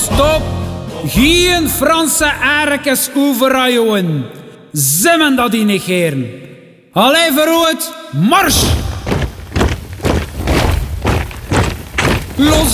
Stop! Geen Franse erkens overal, jongen. Zimmen dat die negeren. Allee, vooruit, mars! Los